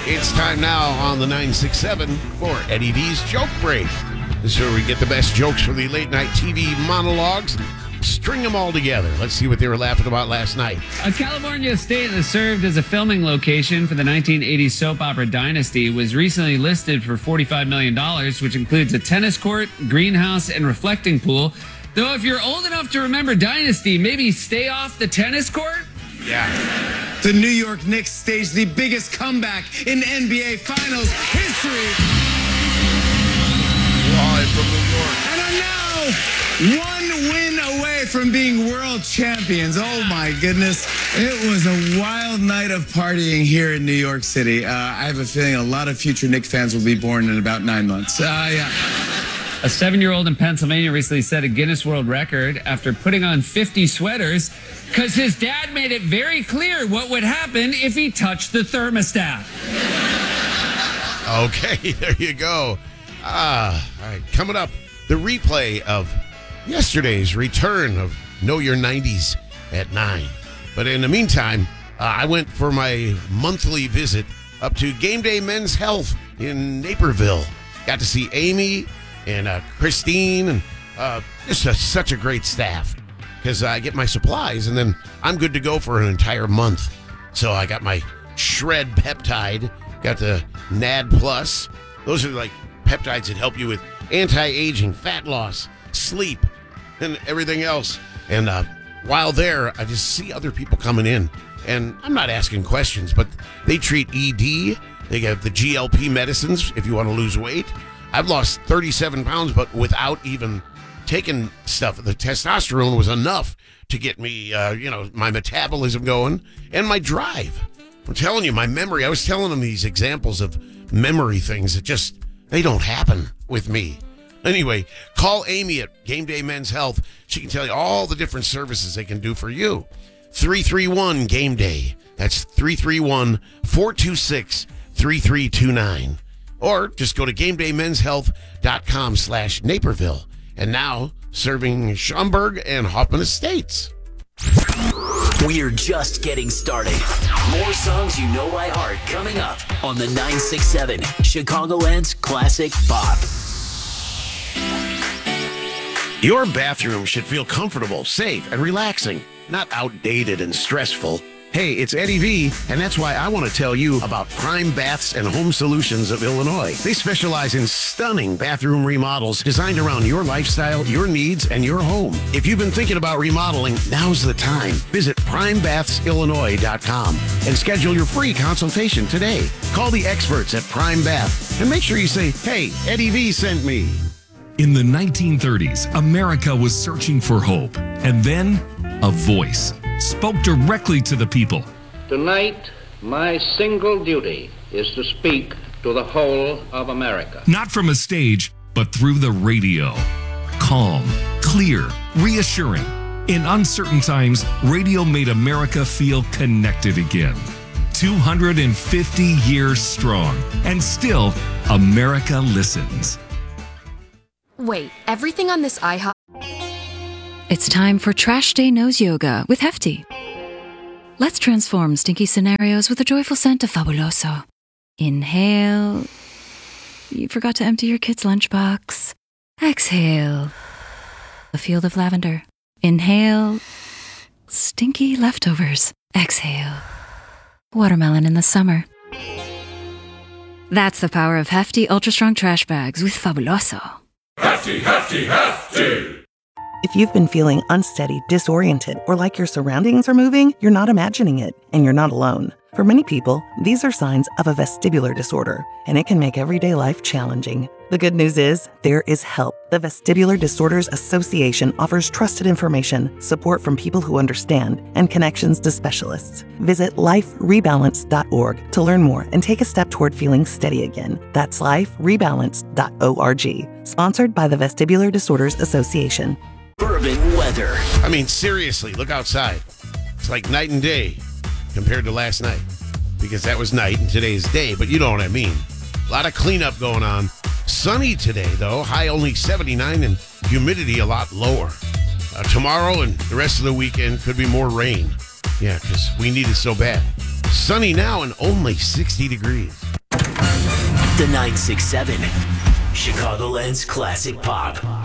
It's time now on the 967 for Eddie V's Joke Break. This is where we get the best jokes from the late night TV monologues, string them all together. Let's see what they were laughing about last night. A California estate that served as a filming location for the 1980s soap opera Dynasty was recently listed for $45 million, which includes a tennis court, greenhouse, and reflecting pool. Though if you're old enough to remember Dynasty, maybe stay off the tennis court? Yeah. The New York Knicks staged the biggest comeback in NBA Finals history. Live from New York. And are now one win away from being world champions. Oh, my goodness. It was a wild night of partying here in New York City. I have a feeling a lot of future Knicks fans will be born in about 9 months. Yeah. A 7-year-old in Pennsylvania recently set a Guinness World Record after putting on 50 sweaters because his dad made it very clear what would happen if he touched the thermostat. Okay, there you go. All right, coming up, the replay of yesterday's return of Know Your 90s at 9. But in the meantime, I went for my monthly visit up to Game Day Men's Health in Naperville. Got to see Amy and Christine, and such a great staff, because I get my supplies, and then I'm good to go for an entire month. So I got my Shred Peptide, got the NAD Plus. Those are like peptides that help you with anti-aging, fat loss, sleep, and everything else. And while there, I just see other people coming in, and I'm not asking questions, but they treat ED. They have the GLP medicines if you want to lose weight. I've lost 37 pounds, but without even taking stuff. The testosterone was enough to get me, my metabolism going and my drive. I'm telling you, my memory, I was telling them these examples of memory things that they don't happen with me. Anyway, call Amy at Game Day Men's Health. She can tell you all the different services they can do for you. 331-GAME-DAY. That's 331-426-3329. Or just go to GameDayMen'sHealth.com/Naperville. And now, serving Schaumburg and Hoffman Estates. We're just getting started. More songs you know by heart coming up on the 967 Chicagoland's Classic Pop. Your bathroom should feel comfortable, safe, and relaxing, not outdated and stressful. Hey, it's Eddie V, and that's why I want to tell you about Prime Baths and Home Solutions of Illinois. They specialize in stunning bathroom remodels designed around your lifestyle, your needs, and your home. If you've been thinking about remodeling, now's the time. Visit PrimeBathsIllinois.com and schedule your free consultation today. Call the experts at Prime Bath and make sure you say, hey, Eddie V sent me. In the 1930s, America was searching for hope, and then a voice spoke directly to the people. Tonight, my single duty is to speak to the whole of America. Not from a stage, but through the radio. Calm, clear, reassuring. In uncertain times, radio made America feel connected again. 250 years strong, and still, America listens. Wait, everything on this IHOP... It's time for Trash Day Nose Yoga with Hefty. Let's transform stinky scenarios with a joyful scent of Fabuloso. Inhale. You forgot to empty your kid's lunchbox. Exhale. A field of lavender. Inhale. Stinky leftovers. Exhale. Watermelon in the summer. That's the power of Hefty Ultra Strong Trash Bags with Fabuloso. Hefty, Hefty, Hefty! If you've been feeling unsteady, disoriented, or like your surroundings are moving, you're not imagining it, and you're not alone. For many people, these are signs of a vestibular disorder, and it can make everyday life challenging. The good news is, there is help. The Vestibular Disorders Association offers trusted information, support from people who understand, and connections to specialists. Visit liferebalance.org to learn more and take a step toward feeling steady again. That's liferebalance.org. Sponsored by the Vestibular Disorders Association. Urban weather. I mean, seriously, look outside. It's like night and day compared to last night, because that was night and today's day, but you know what I mean. A lot of cleanup going on. Sunny today, though. High only 79 and humidity a lot lower. Tomorrow and the rest of the weekend could be more rain. Yeah, because we need it so bad. Sunny now and only 60 degrees. The 967, Chicagoland's classic pop.